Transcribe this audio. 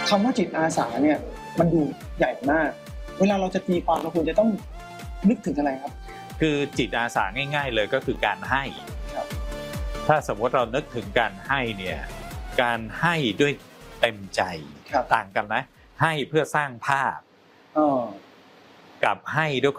คำว่าจิตอาสาเนี่ยมันดูใหญ่มากเวลาเราจะตีความเราควรจะต้องนึกถึงอะไรครับคือจิตอาสาง่ายๆเลยก็คือการให้ถ้าสมมติเรานึกถึงการให้เนี่ยการให้ด้วยเต็มใจต่างกันนะให้เพื่อสร้างภาพกับให้ด้วย